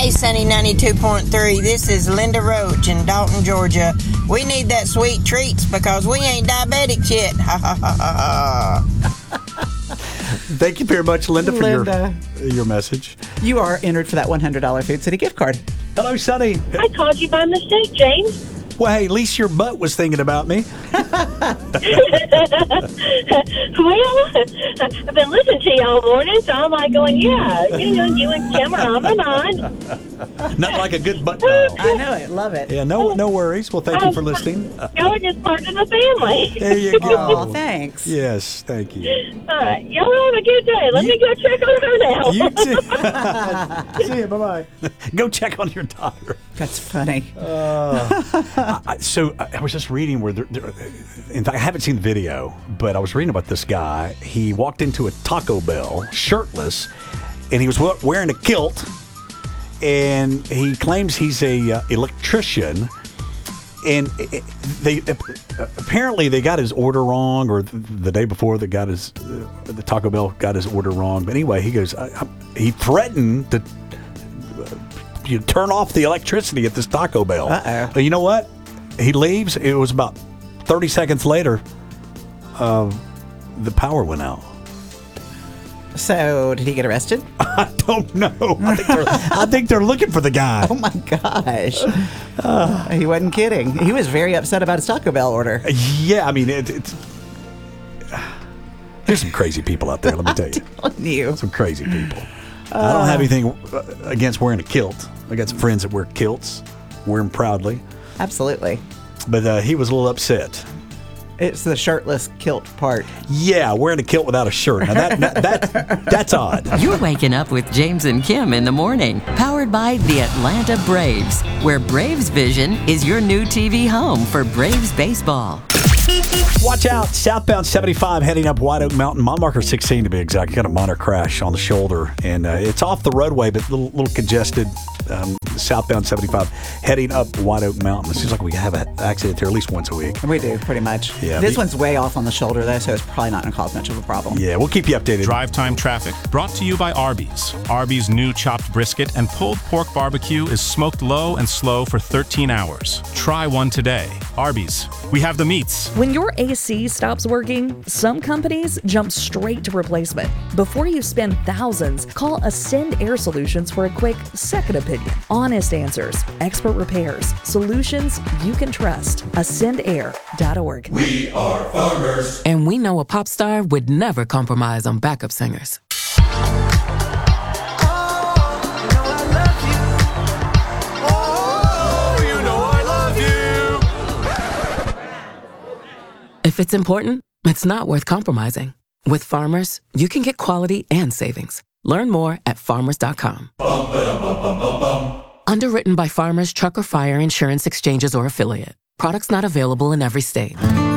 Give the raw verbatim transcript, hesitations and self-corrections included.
Hey, Sunny ninety-two point three, this is Linda Roach in Dalton, Georgia. We need that sweet treats because we ain't diabetic yet. Ha ha ha ha ha. Thank you very much, Linda, for Linda. your your message. You are entered for that one hundred dollars Food City gift card. Hello, Sonny. I called you by mistake, James. Well, hey, at least your butt was thinking about me. Well, I've been listening to you all morning, so I'm like going, yeah, you know, you and Kim are on my mind. Not like a good butt dial. I know it. Love it. Yeah, no, no worries. Well, thank you for listening. Uh, Y'all are just part of the family. there you go. Oh, thanks. Yes, thank you. All right, y'all have a good day. Let You- me go check on her now. You too. See you. Bye bye. Go check on your daughter. That's funny. I, I- so I I was just reading where there, there, in fact I haven't seen the video, but I was reading about this guy. He walked into a Taco Bell shirtless, and he was we- wearing a kilt, and he claims he's a uh, electrician. And it- it- they uh, apparently they got his order wrong, or the, the day before they got his uh, the Taco Bell got his order wrong. But anyway, he goes, I, I, he threatened to uh, you turn off the electricity at this Taco Bell. Uh-oh. But you know what? He leaves. It was about thirty seconds later. Uh, the power went out. So, did he get arrested? I don't know. I think they're, I think they're looking for the guy. Oh my gosh. Uh, he wasn't kidding. He was very upset about his Taco Bell order. Yeah, I mean, it, it's there's some crazy people out there. Let me tell you. On you. Some crazy people. I don't have anything against wearing a kilt. I got some friends that wear kilts, wear them proudly. Absolutely. But uh, he was a little upset. It's the shirtless kilt part. Yeah, wearing a kilt without a shirt. Now that, that, that that's odd. You're waking up with James and Kim in the morning, powered by the Atlanta Braves, where Braves Vision is your new T V home for Braves baseball. Watch out, southbound seventy-five heading up White Oak Mountain, mile marker sixteen to be exact. You got a minor crash on the shoulder, and uh, it's off the roadway, but a little, little congested. Um, southbound seventy-five heading up White Oak Mountain. It seems like we have an accident there at least once a week. We do, pretty much. Yeah, this but- one's way off on the shoulder, though, so it's probably not going to cause much of a problem. Yeah, we'll keep you updated. Drive time traffic brought to you by Arby's. Arby's new chopped brisket and pulled pork barbecue is smoked low and slow for thirteen hours. Try one today. Arby's. We have the meats. When your A C stops working, some companies jump straight to replacement. Before you spend thousands, call Ascend Air Solutions for a quick second opinion. Honest answers, expert repairs, solutions you can trust. ascend air dot org. We are farmers. And we know a pop star would never compromise on backup singers. If it's important, it's not worth compromising. With Farmers, you can get quality and savings. Learn more at farmers dot com. Bum, ba-dum, bum, bum, bum, bum. Underwritten by Farmers Truck or Fire Insurance Exchanges or Affiliate. Products not available in every state.